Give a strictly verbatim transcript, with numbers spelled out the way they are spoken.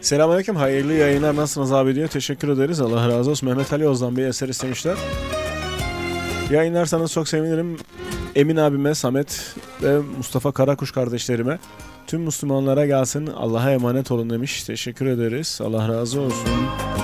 Selamünaleyküm, hayırlı yayınlar, nasılsınız abi diyor. Teşekkür ederiz, Allah razı olsun. Mehmet Ali Oz'dan bir eser istemişler. Yayınlarsanız çok sevinirim. Emin abime, Samet ve Mustafa Karakuş kardeşlerime, tüm Müslümanlara gelsin, Allah'a emanet olun demiş. Teşekkür ederiz, Allah razı olsun.